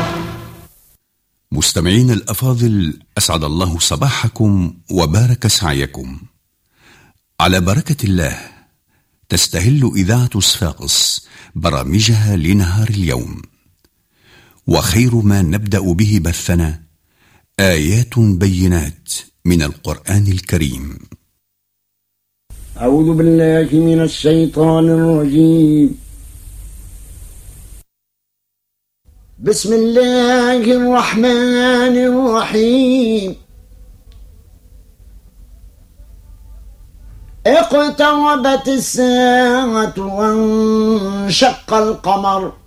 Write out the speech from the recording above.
مستمعين الأفاضل، أسعد الله صباحكم وبارك سعيكم. على بركة الله تستهل إذاعة صفاقس برامجها لنهار اليوم، وخير ما نبدأ به بثنا آيات بينات من القرآن الكريم. أعوذ بالله من الشيطان الرجيم. بسم الله الرحمن الرحيم. اقتربت الساعة وانشق القمر